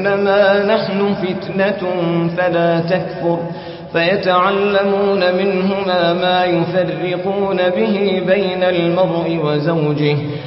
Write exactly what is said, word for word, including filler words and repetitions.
إنما نحن فتنة فلا تكفر فيتعلمون منهما ما يفرقون به بين المرء وزوجه